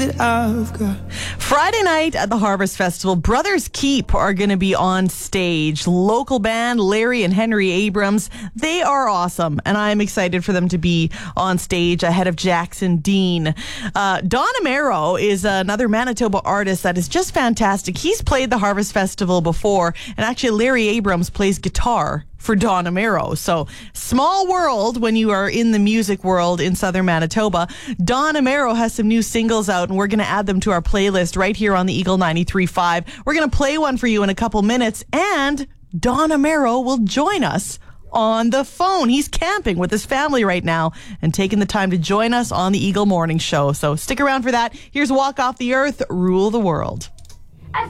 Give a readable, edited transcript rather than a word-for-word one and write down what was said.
that I've got. Friday night at the Harvest Festival, Brothers Keep are going to be on stage. Local band, Larry and Henry Abrams. They are awesome, and I'm excited for them to be on stage ahead of Jackson Dean. Don Amero is another Manitoba artist that is just fantastic. He's played the Harvest Festival before, and actually Larry Abrams plays guitar for Don Amero. So, small world when you are in the music world in southern Manitoba. Don Amero has some new singles out, and we're going to add them to our playlist right here on the Eagle 93.5. We're going to play one for you in a couple minutes, and Don Amero will join us on the phone. He's camping with his family right now and taking the time to join us on the Eagle Morning Show. So, stick around for that. Here's Walk Off the Earth, Rule the World.